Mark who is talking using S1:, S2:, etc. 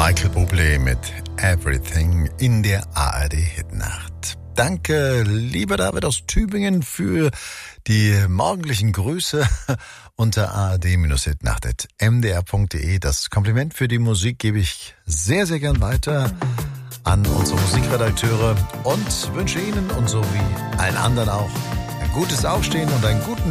S1: Michael Bublé mit Everything in der ARD-Hitnacht. Danke, lieber David aus Tübingen, für die morgendlichen Grüße unter ard-hitnacht.mdr.de. Das Kompliment für die Musik gebe ich sehr, sehr gern weiter an unsere Musikredakteure und wünsche Ihnen und so wie allen anderen auch ein gutes Aufstehen und einen guten